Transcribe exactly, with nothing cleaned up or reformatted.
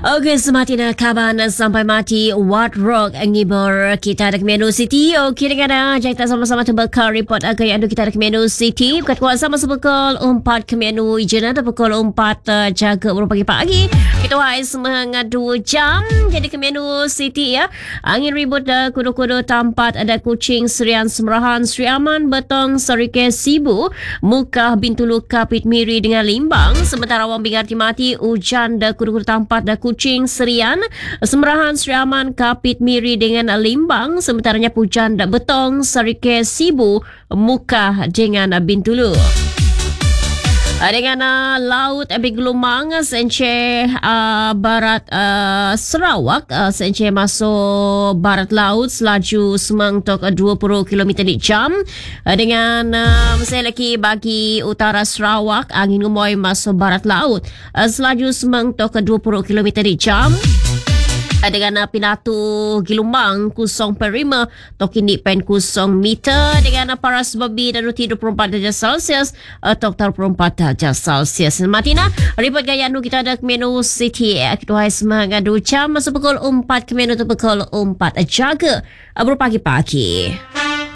Okey, sematina kaban sampai mati Wat Rock ngibur kita ada Kemenlu City. Okey, dengan kita sama-sama terbekal report agak yang kita ada Kemenlu City. Bukan kuat sama sebekal empat Kemenlu Ijena ada pukul empat uh, jaga baru pagi-pagi. Kita wahai semangat dua jam. Jadi Kemenlu City ya. Angin ribut dah kudu-kudu tampat ada Kuching, Serian, Semerahan, Sri Aman, Betong, Sarike, Sibu, Mukah, Bintulu, Kapit, Miri dengan Limbang. Sementara awam bingar mati hujan dah kudu-kudu tampat dah Kuching, Serian, Semerahan, Sri Aman, Kapit, Miri dengan Limbang. Sementaranya hujan dah Betong, Sarike, Sibu, Mukah dengan Bintulu. Dengan uh, laut Abig Gelumang Sence uh, barat uh, Sarawak uh, Sence masuk barat laut selaju semang tok uh, dua puluh kilometer di jam. Uh, dengan uh, saya lagi bagi utara Sarawak angin gemoy masuk barat laut uh, selaju semang tok uh, dua puluh kilometer di jam. Dengan Pinatu Gilumbang kusong perima tokin di pen kusong meter dengan paras babi dan roti dua puluh empat darjah Celsius atau dua puluh empat darjah Celsius. Matina report gaya anu kita ada Kemenlu City kita hai semangat dua jam masuk pukul empat Kemenlu tu pukul empat jaga baru pagi-pagi.